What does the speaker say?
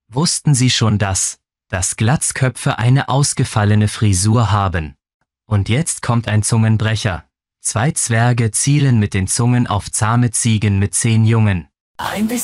Wussten Sie schon, dass Glatzköpfe eine ausgefallene Frisur haben? Und jetzt kommt ein Zungenbrecher. 2 Zwerge zielen mit den Zungen auf zahme Ziegen mit 10 Jungen. Ein bisschen